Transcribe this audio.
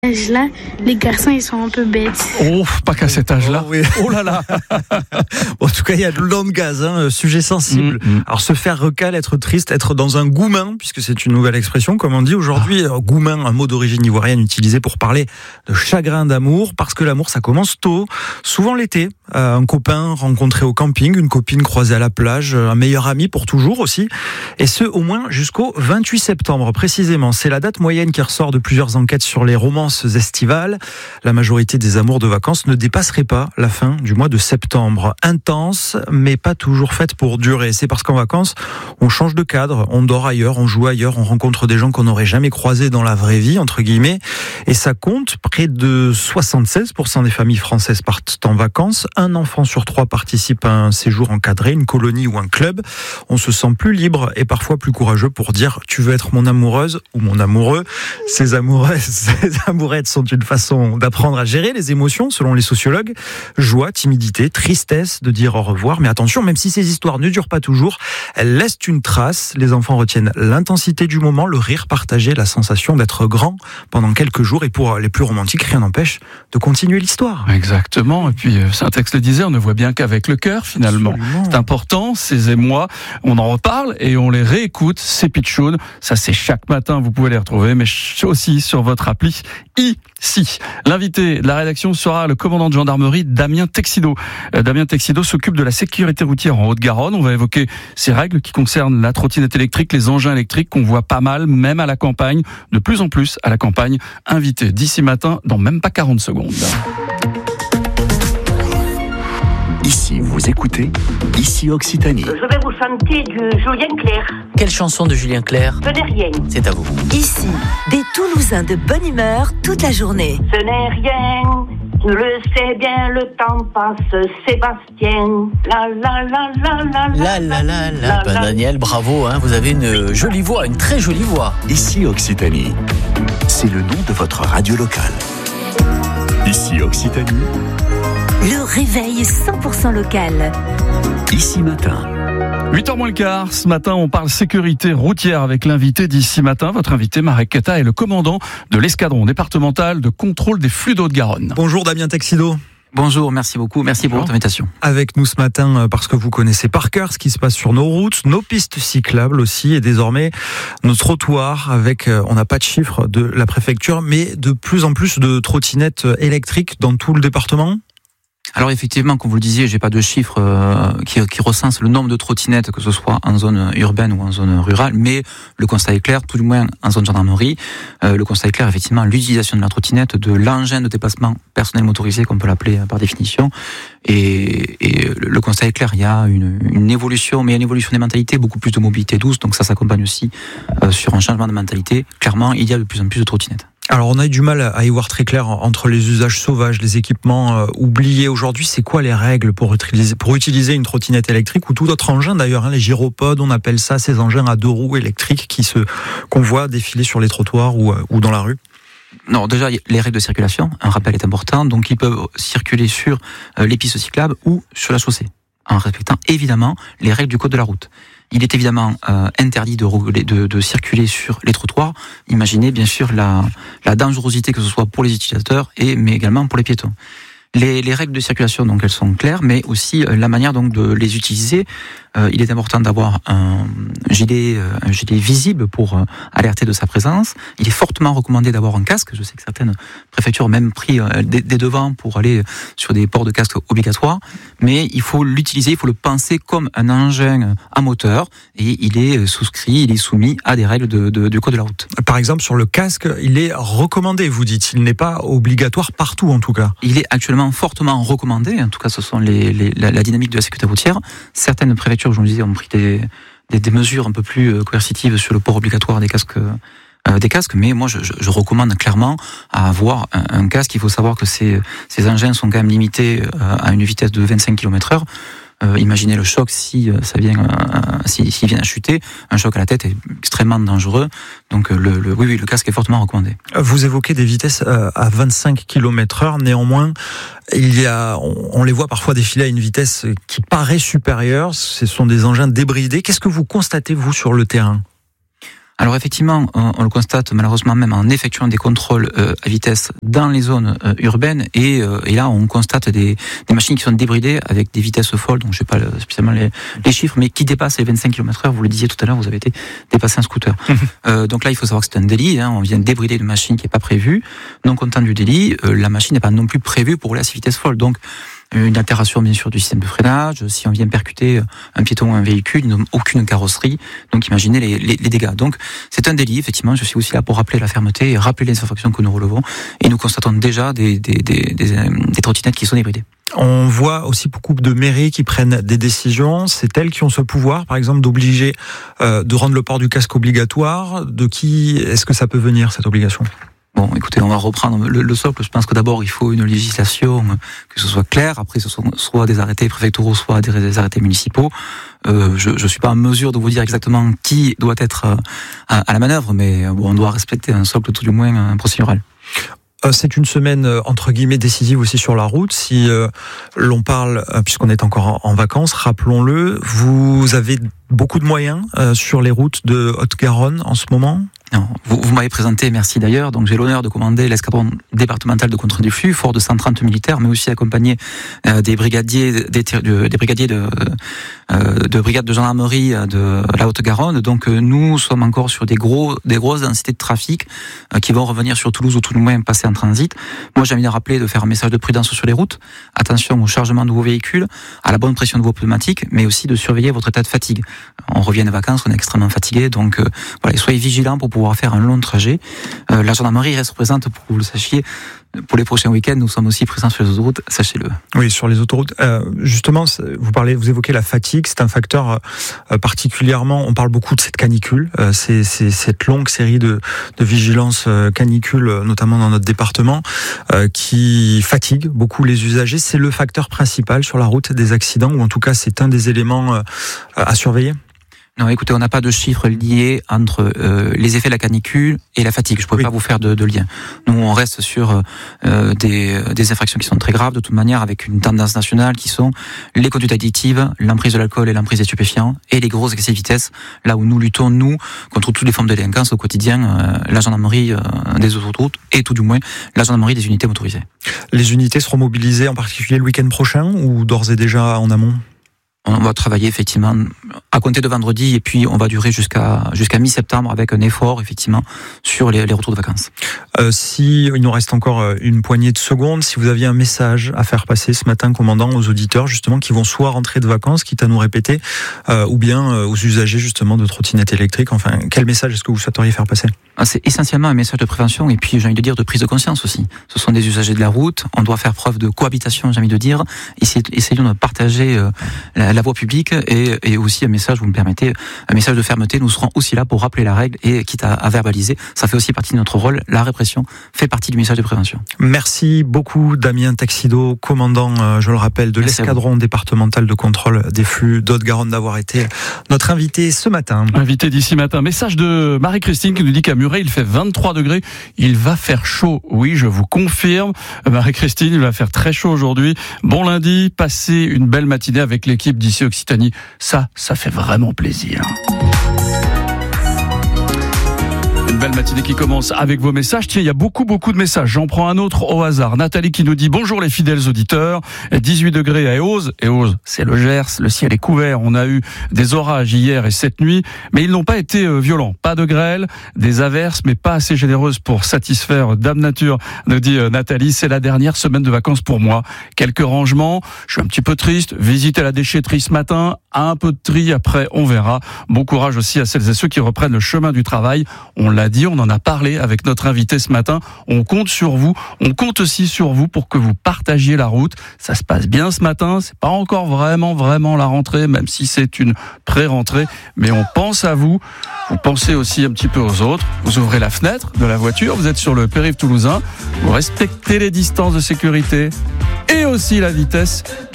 Là, les garçons, ils sont un peu bêtes. Oh, pas qu'à cet âge-là. Oh, oui. Oh là là. En tout cas, il y a de l'eau de gaz, sujet sensible. Alors, se faire recal, être triste, être dans un goumin, puisque c'est une nouvelle expression, comme on dit aujourd'hui. Goumin, un mot d'origine ivoirienne utilisé pour parler de chagrin d'amour, parce que l'amour, ça commence tôt, souvent l'été. Un copain rencontré au camping, une copine croisée à la plage, un meilleur ami pour toujours aussi. Et ce, au moins jusqu'au 28 septembre, précisément. C'est la date moyenne qui ressort de plusieurs enquêtes sur les romances estivales. La majorité des amours de vacances ne dépasserait pas la fin du mois de septembre. Intense, mais pas toujours faite pour durer. C'est parce qu'en vacances, on change de cadre, on dort ailleurs, on joue ailleurs, on rencontre des gens qu'on n'aurait jamais croisés dans la vraie vie, entre guillemets. Et ça compte, près de 76% des familles françaises partent en vacances. Un enfant sur 3 participe à un séjour encadré, une colonie ou un club. On se sent plus libre et parfois plus courageux pour dire « tu veux être mon amoureuse ou mon amoureux ». Ces amourettes sont une façon d'apprendre à gérer les émotions, selon les sociologues. Joie, timidité, tristesse de dire au revoir. Mais attention, même si ces histoires ne durent pas toujours, elles laissent une trace. Les enfants retiennent l'intensité du moment, le rire partagé, la sensation d'être grand pendant quelques jours. Et pour les plus romantiques, rien n'empêche de continuer l'histoire. Exactement. Et puis, Saint-Texte le disait, on ne voit bien qu'avec le cœur, finalement. Absolument. C'est important, ces émois. On en reparle et on les réécoute. C'est Pitchoun. Ça, c'est chaque matin. Vous pouvez les retrouver, mais aussi sur votre appli ici. L'invité de la rédaction sera le commandant de gendarmerie Damien Texido. Damien Texido s'occupe de la sécurité routière en Haute-Garonne. On va évoquer ces règles qui concernent la trottinette électrique, les engins électriques qu'on voit pas mal, même à la campagne, de plus en plus à la campagne. Invité d'ici matin dans même pas 40 secondes. Ici, vous écoutez Ici Occitanie. Je vais vous chanter du Julien Clerc. Quelle chanson de Julien Clerc? Ce n'est rien. C'est à vous. Ici, des Toulousains de bonne humeur toute la journée. Ce n'est rien. Tu le sais bien, le temps passe, Sébastien. La la la la la la la la. Ben Daniel, bravo, vous avez une jolie voix, une très jolie voix. Ici Occitanie. C'est le nom de votre radio locale. Ici Occitanie. Le réveil 100% local. Ici matin. 8h moins le quart. Ce matin, on parle sécurité routière avec l'invité d'ici matin. Votre invité, Marek Keta, est le commandant de l'escadron départemental de contrôle des flux d'Haute-Garonne. Bonjour Damien Texido. Bonjour, merci beaucoup. Merci pour votre invitation. Avec nous ce matin, parce que vous connaissez par cœur ce qui se passe sur nos routes, nos pistes cyclables aussi, et désormais nos trottoirs avec, on n'a pas de chiffres de la préfecture, mais de plus en plus de trottinettes électriques dans tout le département. Alors effectivement, comme vous le disiez, j'ai pas de chiffres qui recensent le nombre de trottinettes, que ce soit en zone urbaine ou en zone rurale, mais le constat est clair, tout du moins en zone gendarmerie. Le constat est clair, effectivement, l'utilisation de la trottinette, de l'engin de déplacement personnel motorisé, qu'on peut l'appeler par définition. Et le constat est clair, il y a une évolution, mais une évolution des mentalités, beaucoup plus de mobilité douce, donc ça s'accompagne aussi sur un changement de mentalité. Clairement, il y a de plus en plus de trottinettes. Alors on a eu du mal à y voir très clair entre les usages sauvages, les équipements oubliés aujourd'hui. C'est quoi les règles pour utiliser une trottinette électrique ou tout autre engin d'ailleurs, les gyropodes, on appelle ça, ces engins à 2 roues électriques qu'on voit défiler sur les trottoirs ou dans la rue? Non, déjà, les règles de circulation, un rappel est important, donc ils peuvent circuler sur les pistes cyclables ou sur la chaussée, en respectant évidemment les règles du code de la route. Il est évidemment interdit de circuler sur les trottoirs. Imaginez bien sûr la dangerosité, que ce soit pour les utilisateurs mais également pour les piétons. Les règles de circulation, donc elles sont claires, mais aussi la manière donc de les utiliser. Il est important d'avoir un gilet visible pour alerter de sa présence. Il est fortement recommandé d'avoir un casque. Je sais que certaines préfectures ont même pris des devants pour aller sur des ports de casque obligatoires. Mais il faut l'utiliser, il faut le penser comme un engin à moteur, et il est soumis à des règles du code de la route. Par exemple, sur le casque, il est recommandé, vous dites. Il n'est pas obligatoire partout, en tout cas. Il est actuellement fortement recommandé. En tout cas, ce sont la dynamique de la sécurité routière. Certaines préfectures, je vous le disais, ont pris des mesures un peu plus coercitives sur le port obligatoire des casques, mais moi je recommande clairement à avoir un casque. Il faut savoir que ces engins sont quand même limités à une vitesse de 25 km/h. Imaginez le choc s'il vient à chuter. Un choc à la tête est extrêmement dangereux. Donc le casque est fortement recommandé. Vous évoquez des vitesses à 25 km/h. Néanmoins, on les voit parfois défiler à une vitesse qui paraît supérieure. Ce sont des engins débridés. Qu'est-ce que vous constatez, vous, sur le terrain ? Alors effectivement, on le constate malheureusement même en effectuant des contrôles à vitesse dans les zones urbaines et là on constate des machines qui sont débridées avec des vitesses folles, donc je sais pas spécialement les chiffres, mais qui dépassent les 25 km/h. Vous le disiez tout à l'heure, vous avez été dépassé un scooter. Donc là il faut savoir que c'est un délit, hein, on vient débrider une machine qui n'est pas prévue. Non content du délit, la machine n'est pas non plus prévue pour rouler à ces vitesses folles. Donc une altération bien sûr du système de freinage, si on vient percuter un piéton ou un véhicule, ils n'ont aucune carrosserie, donc imaginez les dégâts. Donc c'est un délit, effectivement, je suis aussi là pour rappeler la fermeté et rappeler les infractions que nous relevons, et nous constatons déjà des trottinettes qui sont débridées. On voit aussi beaucoup de mairies qui prennent des décisions. C'est elles qui ont ce pouvoir, par exemple, d'obliger, de rendre le port du casque obligatoire. De qui est-ce que ça peut venir, cette obligation ? Bon, écoutez, on va reprendre le socle. Je pense que d'abord, il faut une législation, que ce soit clair. Après, ce sont soit des arrêtés préfectoraux, soit des arrêtés municipaux. Je suis pas en mesure de vous dire exactement qui doit être à la manœuvre, mais bon, on doit respecter un socle tout du moins procédural. C'est une semaine entre guillemets décisive aussi sur la route. Si l'on parle, puisqu'on est encore en vacances, rappelons-le, vous avez beaucoup de moyens sur les routes de Haute-Garonne en ce moment ? Non, vous m'avez présenté, merci d'ailleurs. Donc j'ai l'honneur de commander l'escadron départemental de contrôle du flux, fort de 130 militaires, mais aussi accompagné des brigadiers, des brigadiers de brigades de gendarmerie de la Haute-Garonne. Donc nous sommes encore sur des grosses densités de trafic qui vont revenir sur Toulouse ou tout le moins passer en transit. Moi j'ai envie de rappeler de faire un message de prudence sur les routes. Attention au chargement de vos véhicules, à la bonne pression de vos pneumatiques, mais aussi de surveiller votre état de fatigue. On revient de vacances, on est extrêmement fatigué, donc voilà, soyez vigilants pour pouvoir faire un long trajet. La gendarmerie reste présente, pour que vous le sachiez. Pour les prochains week-ends, nous sommes aussi présents sur les autoroutes, sachez-le. Oui, sur les autoroutes. Justement, vous évoquez la fatigue, c'est un facteur particulièrement, on parle beaucoup de cette canicule, c'est cette longue série de vigilance canicule, notamment dans notre département, qui fatigue beaucoup les usagers. C'est le facteur principal sur la route des accidents, ou en tout cas c'est un des éléments à surveiller. Non, écoutez, on n'a pas de chiffres liés entre les effets de la canicule et la fatigue. Je ne pourrais pas vous faire de lien. Nous, on reste sur des infractions qui sont très graves, de toute manière, avec une tendance nationale qui sont les conduites addictives, l'emprise de l'alcool et l'emprise des stupéfiants, et les grosses excès de vitesse, là où nous luttons, nous, contre toutes les formes de délinquance au quotidien, la gendarmerie des autoroutes, et tout du moins la gendarmerie des unités motorisées. Les unités seront mobilisées en particulier le week-end prochain, ou d'ores et déjà en amont ? On va travailler effectivement à compter de vendredi, et puis on va durer jusqu'à mi-septembre avec un effort effectivement sur les retours de vacances. Si il nous reste encore une poignée de secondes, si vous aviez un message à faire passer ce matin, commandant, aux auditeurs justement qui vont soit rentrer de vacances, quitte à nous répéter, ou bien aux usagers justement de trottinettes électriques, enfin quel message est-ce que vous souhaiteriez faire passer ? C'est essentiellement un message de prévention, et puis j'ai envie de dire de prise de conscience aussi. Ce sont des usagers de la route, on doit faire preuve de cohabitation, j'ai envie de dire, essayons de partager la voie publique, et aussi un message, vous me permettez, un message de fermeté. Nous serons aussi là pour rappeler la règle, et quitte à verbaliser, ça fait aussi partie de notre rôle. La répression fait partie du message de prévention. Merci beaucoup Damien Taxido, commandant, je le rappelle, de l'escadron départemental de contrôle des flux d'Haute-Garonne, d'avoir été notre invité ce matin. Invité d'ici matin. Message de Marie-Christine qui nous dit qu'à Muret, il fait 23 degrés. Il va faire chaud. Oui, je vous confirme. Marie-Christine, il va faire très chaud aujourd'hui. Bon lundi, passez une belle matinée avec l'équipe d'ici Occitanie. Ça fait vraiment plaisir. Une belle matinée qui commence avec vos messages. Tiens, il y a beaucoup de messages. J'en prends un autre au hasard. Nathalie qui nous dit: bonjour les fidèles auditeurs. 18 degrés à Éoz. Éoz, c'est le Gers. Le ciel est couvert. On a eu des orages hier et cette nuit, mais ils n'ont pas été violents. Pas de grêle, des averses, mais pas assez généreuses pour satisfaire Dame Nature, nous dit Nathalie. C'est la dernière semaine de vacances pour moi. Quelques rangements. Je suis un petit peu triste. Visite à la déchetterie ce matin. Un peu de tri. Après, on verra. Bon courage aussi à celles et ceux qui reprennent le chemin du travail. On l'a dit, on en a parlé avec notre invité ce matin. On compte sur vous. On compte aussi sur vous pour que vous partagiez la route. Ça se passe bien ce matin. C'est pas encore vraiment la rentrée, même si c'est une pré-rentrée. Mais on pense à vous. Vous pensez aussi un petit peu aux autres. Vous ouvrez la fenêtre de la voiture. Vous êtes sur le périph' toulousain. Vous respectez les distances de sécurité et aussi la vitesse.